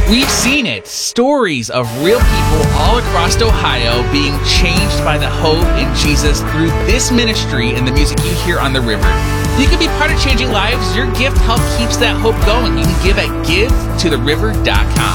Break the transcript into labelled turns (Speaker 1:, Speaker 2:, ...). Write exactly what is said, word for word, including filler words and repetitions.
Speaker 1: We've seen it. Stories of real people all across Ohio being changed by the hope in Jesus through this ministry and the music you hear on the river. You can be part of changing lives. Your gift helps keeps that hope going. You can give at give to the river dot com.